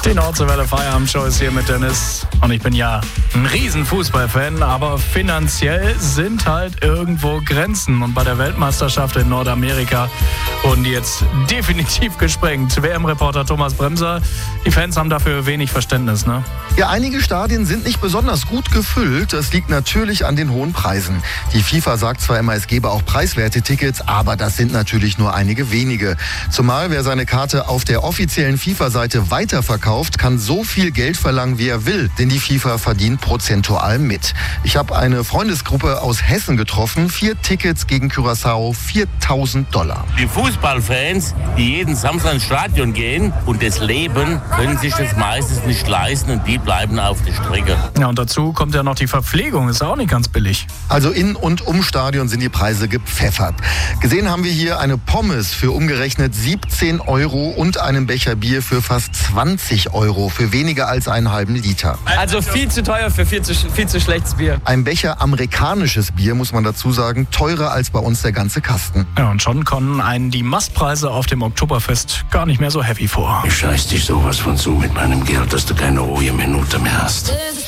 Die Nordseewelle Feierabendshow ist hier mit Dennis. Und ich bin ja ein riesen Fußballfan, aber finanziell sind halt irgendwo Grenzen. Und bei der Weltmeisterschaft in Nordamerika wurden die jetzt definitiv gesprengt. WM-Reporter Thomas Bremser, die Fans haben dafür wenig Verständnis, ne? Ja, einige Stadien sind nicht besonders gut gefüllt. Das liegt natürlich an den hohen Preisen. Die FIFA sagt zwar immer, es gebe auch preiswerte Tickets, aber das sind natürlich nur einige wenige. Zumal wer seine Karte auf der offiziellen FIFA-Seite weiterverkauft, kann so viel Geld verlangen, wie er will. Denn die FIFA verdient prozentual mit. Ich habe eine Freundesgruppe aus Hessen getroffen. 4 Tickets gegen Curaçao, $4.000. Die Fußballfans, die jeden Samstag ins Stadion gehen und das leben, können sich das meistens nicht leisten und die bleiben auf der Strecke. Ja, und dazu kommt ja noch die Verpflegung, ist auch nicht ganz billig. Also in und um Stadion sind die Preise gepfeffert. Gesehen haben wir hier eine Pommes für umgerechnet 17 € und einen Becher Bier für fast 20 € für weniger als einen halben Liter. Also viel zu teuer für viel zu schlechtes Bier. Ein Becher amerikanisches Bier, muss man dazu sagen, teurer als bei uns der ganze Kasten. Ja, und schon kommen einen die Mastpreise auf dem Oktoberfest gar nicht mehr so heavy vor. Ich scheiß dich sowas von zu mit meinem Geld, dass du keine ruhige Minute mehr hast.